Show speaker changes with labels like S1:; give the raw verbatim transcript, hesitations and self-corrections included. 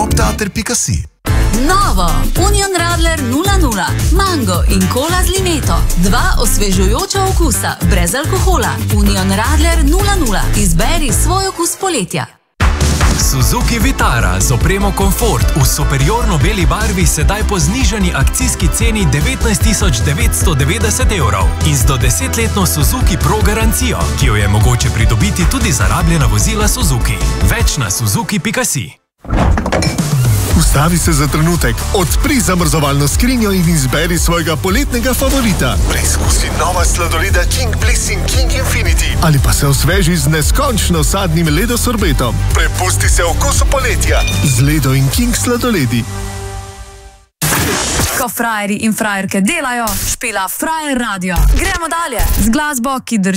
S1: optater pika si.
S2: Novo Union Radler nula nula, mango in kola z limeto. Dva osvežujoča okusa, brez alkohola. Union Radler nula nula. Izberi svoj okus poletja.
S3: Suzuki Vitara z opremo Komfort v superiorno beli barvi sedaj po znižani akcijski ceni devetnajst tisoč devetsto devetdeset evrov in z do desetletno Suzuki Pro garancijo, ki jo je mogoče pridobiti tudi za rabljena vozila Suzuki. Več na suzuki pika si.
S4: Ustavi se za trenutek, odpri zamrzovalno skrinjo in izberi svojega poletnega favorita. Preizkusi nova sladoleda King Bliss in King Infinity. Ali pa se osveži z neskončno sadnim ledosorbetom. Prepusti se okusu poletja z Ledo in King sladoledi.
S2: Ko frajeri in frajerke delajo, špila Frajer Radio. Gremo dalje z glasbo, ki drži